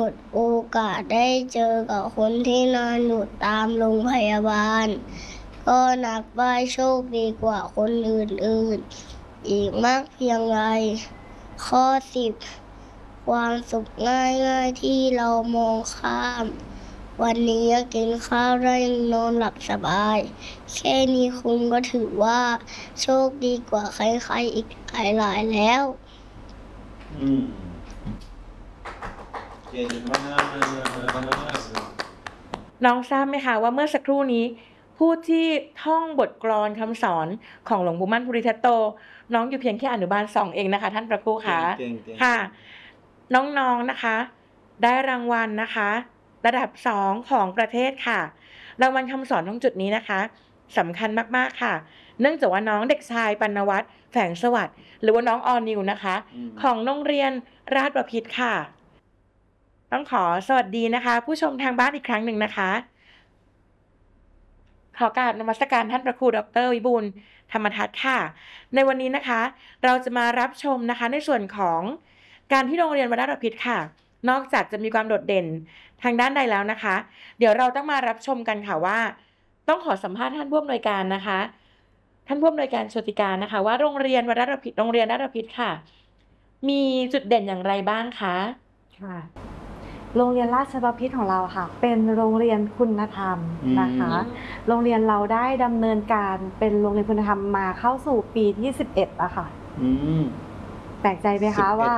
ดโอกาสได้เจอกับคนที่นอนอยู่ตามโรงพยาบาลก็นับว่าโชคดีกว่าคนอื่นๆอีกมากเพียงไรข้อ10ความสุขง่ายๆที่เรามองข้ามวันนี้ยังกินข้าวได้ยังนอนหลับสบายแค่นี้คุณก็ถือว่าโชคดีกว่าใครๆอีกหลายๆแล้วเก่งมากน้องทราบไหมคะว่าเมื่อสักครู่นี้ผู้ที่ท่องบทกลอนคำสอนของหลวงปู่มั่นภูริทัตโตน้องอยู่เพียงแค่อนุบาล2เองนะคะท่านพระครูคะค่ะน้องๆนะคะได้รางวัลนะคะระดับ2ของประเทศค่ะรางวัลคำสอนตรงจุดนี้นะคะสำคัญมากๆค่ะเนื่องจากว่าน้องเด็กชายปัณณวัฒน์แสงสวัสดิ์หรือว่าน้องออนิวนะคะของโรงเรียนราชบพิตรค่ะต้องขอสวัสดีนะคะผู้ชมทางบ้านอีกครั้งหนึ่งนะคะขอกราบนมัสการท่านพระครูดร.วิบูลย์ธรรมทัศน์ค่ะในวันนี้นะคะเราจะมารับชมนะคะในส่วนของการที่โรงเรียนวัดราชบพิตรค่ะนอกจากจะมีความโดดเด่นทางด้านใดแล้วนะคะเดี๋ยวเราต้องมารับชมกันค่ะว่าต้องขอสัมภาษณ์ท่านผู้อำนวยการนะคะท่านผู้อำนวยการโชติการนะคะว่าโรงเรียนวัดราชบพิตรโรงเรียนราชบพิตรค่ะมีจุดเด่นอย่างไรบ้างคะค่ะโรงเรียนราชบพิตรของเราค่ะเป็นโรงเรียนคุณธรรมนะคะโรงเรียนเราได้ดำเนินการเป็นโรงเรียนคุณธรรมมาเข้าสู่ปีที่11อะค่ะแปลกใจไหมคะว่า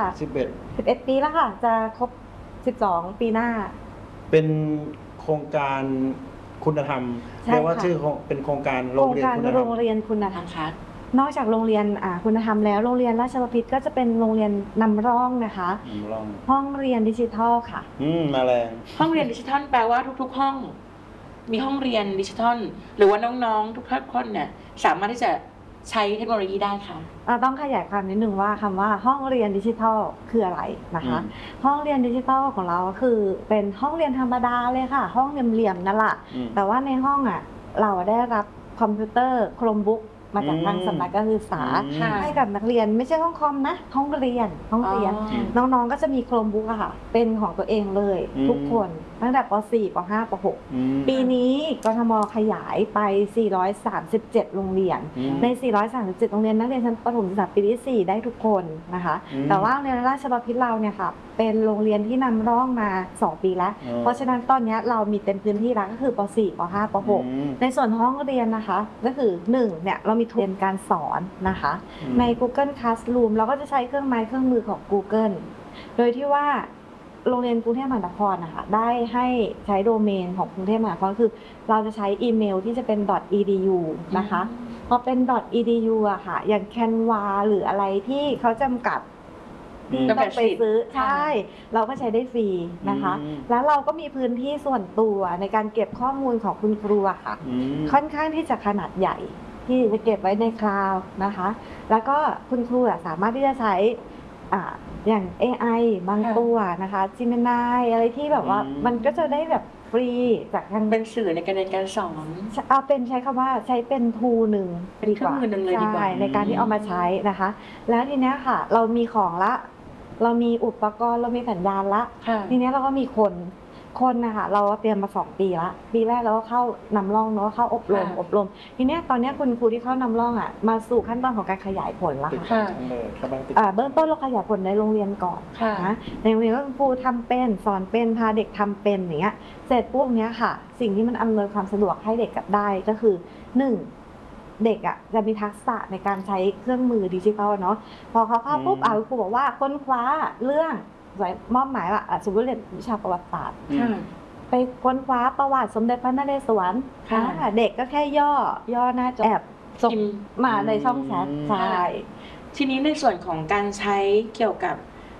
11ปีแล้วค่ะจะครบ12ปีหน้าเป็นโครงการคุณธรรมเรียกว่าชื่อเป็นโครงการโรงเรียนคุณธรรมโรงเรียนคุณธรรมค่ะนอกจากโรงเรียนคุณธรรมแล้วโรงเรียนราชบพิตรก็จะเป็นโรงเรียนนำร่องนะคะห้องเรียนดิจิทัลค่ะมาแรงห้องเรียนดิจิทัลแปลว่าทุกๆห้องมีห้องเรียนดิจิทัลหรือว่าน้องๆทุกคนเนี่ยสามารถที่จะใช้เทคโนโลยีได้ค่ะต้องขยายความนิดนึงว่าคำว่าห้องเรียนดิจิทัลคืออะไรนะคะห้องเรียนดิจิทัลของเราคือเป็นห้องเรียนธรรมดาเลยค่ะห้องเหลี่ยมๆนั่นแหละแต่ว่าในห้องเราได้รับคอมพิวเตอร์โครมบุ๊กมาจากทางสำนักการศึกษาให้กับนักเรียนไม่ใช่ห้องคอมนะห้องเรียนน้องๆก็จะมีโครมบุ๊กค่ะเป็นของตัวเองเลยทุกคนตั้งแต่ป .4 ป .5 ป .6 ปีนี้กทมขยายไป437โรงเรียนใน437โรงเรียนนักเรียนชั้นประถมศึกษาปีที่4ได้ทุกคนนะคะแต่ว่าโรงเรียนราชบพิตรเราเนี่ยค่ะเป็นโรงเรียนที่นำร่องมา2ปีแล้วเพราะฉะนั้นตอนนี้เรามีเต็มพื้นที่แล้วก็คือป .4 ป .5 ป .6 ในส่วนห้องเรียนนะคะก็คือ1เนี่ยเรามีทุนการสอนนะคะใน Google Classroom เราก็จะใช้เครื่องไม้เครื่องมือของ Google โดยที่ว่าโรงเรียนกรุงเทพมหานครนะคะได้ให้ใช้โดเมนของกรุงเทพมหานครคือเราจะใช้อีเมลที่จะเป็น .edu นะคะพอเป็น .edu อะค่ะอย่าง Canva หรืออะไรที่เขาจำกัดต้องไปซื้อใช่เราก็ใช้ได้ฟรีนะคะแล้วเราก็มีพื้นที่ส่วนตัวในการเก็บข้อมูลของคุณครูอะค่ะค่อนข้างที่จะขนาดใหญ่ที่จะเก็บไว้ในคลาวด์นะคะแล้วก็คุณครูสามารถที่จะใช้อย่าง AI บางตัวนะคะ Gemini อะไรที่แบบว่ามันก็จะได้แบบฟรีจากทางเป็นสื่อในการเรียนการสอนเอาเป็นใช้คำว่าใช้เป็นทูหนึ่งดีกว่าในการที่เอามาใช้นะคะแล้วทีนี้ค่ะเรามีของละเรามีอุปกรณ์เรามีสัญญาณละทีนี้เราก็มีคนนะคะเราเตรียมมา2ปีละปีแรกเราก็เข้านำร่องเนาะเข้าอบรมทีนี้ตอนนี้คุณครูที่เข้านำร่องมาสู่ขั้นตอนของการขยายผลแล้วค่ะเบื้องต้นเราขยายผลในโรงเรียนก่อนนะในโรงเรียนก็คุณครูทำเป็นสอนเป็นพาเด็กทำเป็นอย่างเงี้ยเสร็จปุ๊บเนี้ยค่ะสิ่งที่มันอำนวยความสะดวกให้เด็กได้ก็คือ1เด็กจะมีทักษะในการใช้เครื่องมือดิจิทัลเนาะพอเขาเข้าปุ๊บครูบอกว่าค้นคว้าเรื่องมอบหมายว่าสมมติเรียนวิชาประวัติศาสตร์ไปค้นคว้าประวัติสมเด็จพระนเรศวรเด็กก็แค่ย่อหน้าจอแอบส่งมาในช่องแชทใช่ทีนี้ในส่วนของการใช้เกี่ยวกับ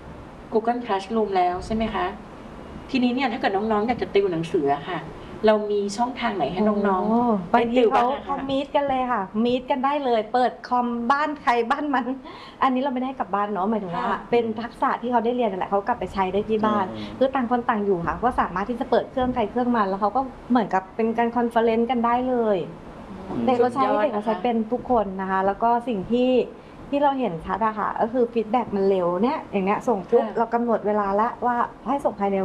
Google Classroom แล้วใช่ไหมคะทีนี้เนี่ยถ้าเกิดน้องๆอยากจะติวหนังสือค่ะเรามีช่องทางไหนให้น้องๆบางทีเขามีดกันเลยค่ะมีดกันได้เลยเปิดคอมบ้านใครบ้านมันอันนี้เราไม่ได้กลับบ้านเนาะหมายถึงว่าเป็นทักษะที่เขาได้เรียนนั่นแหละเขากลับไปใช้ได้ที่บ้านคือต่างคนต่างอยู่ค่ะก็สามารถที่จะเปิดเครื่องใครเครื่องมันแล้วเขาก็เหมือนกับเป็นการคอนเฟอเรนซ์กันได้เลยเด็กเราใช้เป็นทุกคนนะคะแล้วก็สิ่งที่เราเห็นชัดอะค่ะก็คือฟีดแบ็กมันเร็วเนี่ยอย่างเนี้ยส่งปุ๊บเรากำหนดเวลาแล้วว่าให้ส่งภายใน